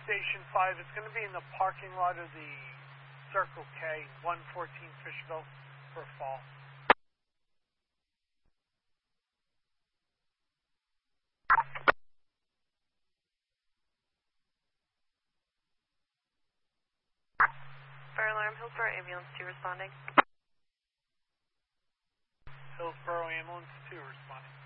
Station 5. It's going to be in the parking lot of the Circle K, 114 Fishville, for a fall. Fire alarm, Hillsborough Ambulance 2 responding. Hillsborough Ambulance 2 responding.